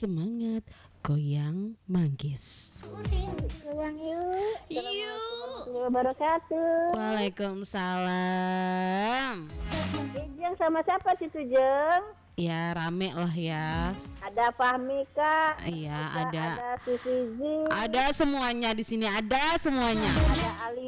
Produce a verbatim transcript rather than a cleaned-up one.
semangat, goyang manggis. Goyang yuk. Yuk. Wabarakatuh. Waalaikumsalam. Ijeng sama siapa situ Jeng? Ya rame lah ya. Ada Fahmi Kak. Iya ada. ada. Ada Sufizi. Ada semuanya di sini, ada semuanya. Ada Ali.